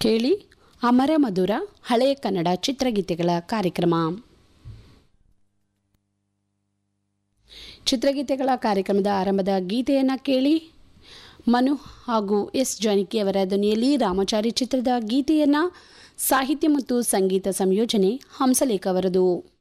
ಕೇಳಿ ಅಮರ ಮಧುರ ಹಳೆಯ ಕನ್ನಡ ಚಿತ್ರಗೀತೆಗಳ ಕಾರ್ಯಕ್ರಮ. ಚಿತ್ರಗೀತೆಗಳ ಕಾರ್ಯಕ್ರಮದ ಆರಂಭದ ಗೀತೆಯನ್ನು ಕೇಳಿ. ಮನು ಹಾಗೂ ಎಸ್ ಜಾನಕಿ ಅವರ ಧ್ವನಿಯಲ್ಲಿ ರಾಮಚಾರಿ ಚಿತ್ರದ ಗೀತೆಯನ್ನು ಸಾಹಿತ್ಯ ಮತ್ತು ಸಂಗೀತ ಸಂಯೋಜನೆ ಹಂಸಲೇಖ ಅವರದು.